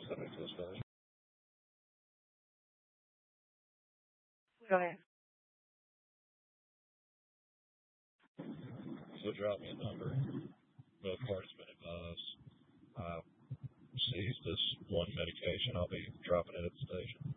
Stepping to the station. Go ahead. So drop me a number. Both parties been advised. I seized this one medication. I'll be dropping it at the station.